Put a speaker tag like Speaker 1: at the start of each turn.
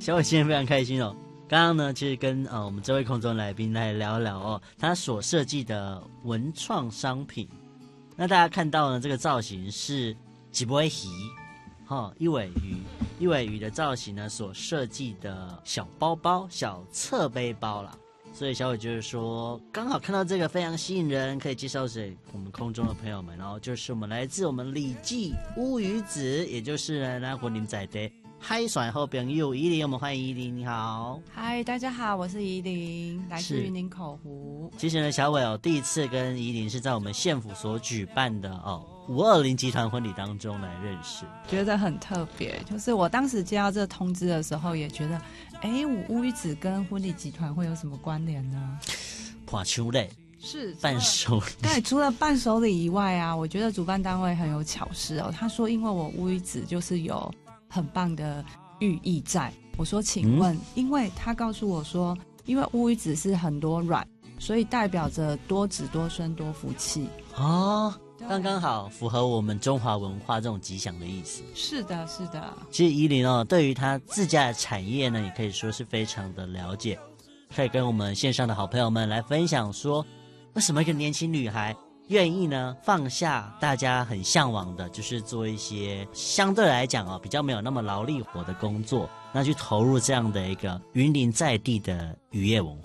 Speaker 1: 小伟今天非常开心哦。刚刚呢，其实跟我们这位空中来宾来聊聊哦，他所设计的文创商品。那大家看到呢，这个造型是一尾鱼，一尾鱼的造型呢，所设计的小包包、小侧背包啦。所以小伟就是说，刚好看到这个非常吸引人，可以介绍给我们空中的朋友们。然后就是我们来自我们李记乌鱼子，也就是呢婚姻在地海选好朋友依林，我们欢迎依林，你好。
Speaker 2: 嗨，大家好，我是依林，来自云林口湖。
Speaker 1: 其实呢，小伟第一次跟依林是在我们县府所举办的520集团婚礼当中来认识，
Speaker 2: 觉得很特别。就是我当时接到这个通知的时候，也觉得，乌鱼子跟婚礼集团会有什么关联呢？
Speaker 1: 伴手礼
Speaker 2: 是
Speaker 1: 伴手礼，
Speaker 2: 对，除了伴手礼以外啊，我觉得主办单位很有巧思哦。他说，因为我乌鱼子就是有很棒的寓意在。我说，请问，因为他告诉我说，因为乌鱼子是很多卵，所以代表着多子多孙多福气
Speaker 1: 哦。刚刚好符合我们中华文化这种吉祥的意思。
Speaker 2: 是的，是的。
Speaker 1: 其实依林对于他自家的产业呢，也可以说是非常的了解，可以跟我们线上的好朋友们来分享说，为什么一个年轻女孩愿意呢放下大家很向往的，就是做一些相对来讲比较没有那么劳力活的工作，那去投入这样的一个云林在地的渔业文化。